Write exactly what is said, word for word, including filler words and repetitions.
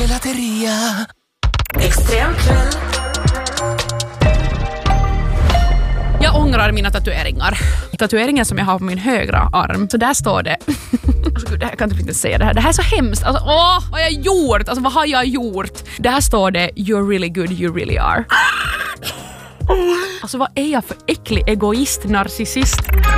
gelateria. Extremkväll. Jag ångrar mina tatueringar. Tatueringen som jag har på min högra arm. Så där står det. Alltså gud, jag kan typ inte säga det här. Det här är så hemskt. Alltså, åh, vad har jag gjort? Alltså vad har jag gjort? Där står det you're really good, you really are. Alltså vad är jag för äcklig egoist, narcissist?